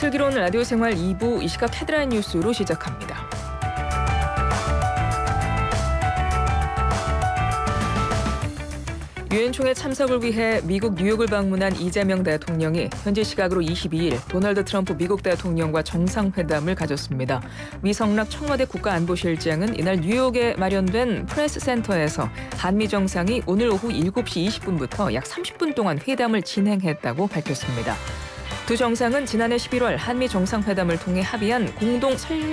슬기로운 라디오 생활 2부 이 시각 헤드라인 뉴스로 시작합니다. 유엔 총회 참석을 위해 미국 뉴욕을 방문한 이재명 대통령이 현지 시각으로 22일 도널드 트럼프 미국 대통령과 정상회담을 가졌습니다. 위성락 청와대 국가안보실장은 이날 뉴욕에 마련된 프레스 센터에서 한미 정상이 오늘 오후 7시 20분부터 약 30분 동안 회담을 진행했다고 밝혔습니다. 두 정상은 지난해 11월 한미 정상회담을 통해 합의한 공동 설립